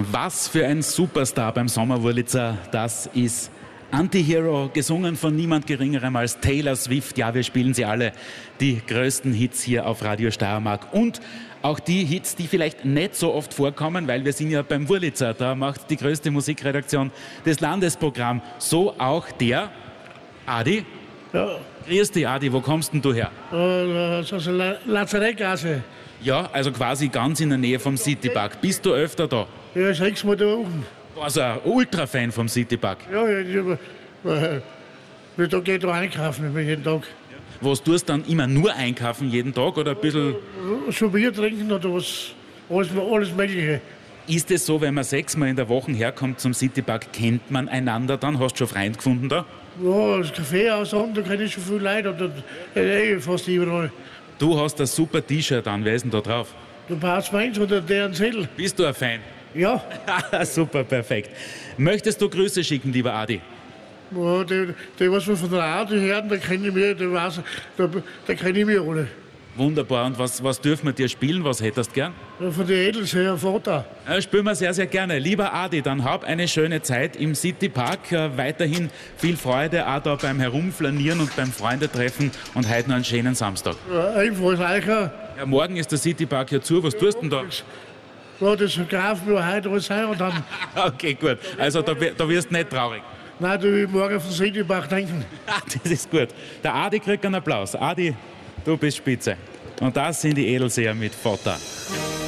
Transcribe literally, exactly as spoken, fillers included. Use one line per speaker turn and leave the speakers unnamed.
Was für ein Superstar beim Sommerwurlitzer, das ist Anti-Hero, gesungen von niemand Geringerem als Taylor Swift. Ja, wir spielen sie alle, die größten Hits hier auf Radio Steiermark. Und auch die Hits, die vielleicht nicht so oft vorkommen, weil wir sind ja beim Wurlitzer. Da macht die größte Musikredaktion das Landesprogramm. So auch der Adi.
Ja.
Grüß dich, Adi, wo kommst denn du her?
Äh, das ist eine Lazarettgasse.
Ja, also quasi ganz in der Nähe vom Citypark. Bist du öfter da?
Ja, sechsmal die Woche.
Also ein Ultra-Fan vom Citypark.
Ja, ja, ja, äh, da geht da einkaufen jeden Tag.
Was tust du dann immer nur einkaufen jeden Tag oder ein bisschen?
So Bier trinken oder was, alles, alles Mögliche.
Ist es so, wenn man sechsmal in der Woche herkommt zum Citypark, kennt man einander dann? Hast du schon Freunde gefunden da?
Ja, das Café außerhalb, da kenne ich schon viele Leute. Und da, äh, fast überall.
Du hast ein super T-Shirt an, wer ist denn da drauf?
Du brauchst meins oder deren Zettel.
Bist du ein Fan?
Ja.
Super, perfekt. Möchtest du Grüße schicken, lieber Adi?
Ja, die, die, was wir von der Auto hören, da kenne ich mich, da, weiß, da, da kenne ich mich alle.
Wunderbar. Und was, was dürfen wir dir spielen? Was hättest du gern?
Ja, von den Edelseher Vater.
Ja, spielen wir sehr, sehr gerne. Lieber Adi, dann hab eine schöne Zeit im Citypark. Äh, weiterhin viel Freude auch da beim Herumflanieren und beim Freundetreffen. Und heute noch einen schönen Samstag.
Ja, ebenfalls Eicher.
Ja, morgen ist der Citypark ja zu. Was tust du denn da?
Ja, das kaufen wir heute alles sein und dann.
Okay, gut. Also da, da wirst du nicht traurig.
Nein, du willst morgen vom Citypark denken.
Das ist gut. Der Adi kriegt einen Applaus. Adi, du bist spitze. Und das sind die Edelseher mit Vater.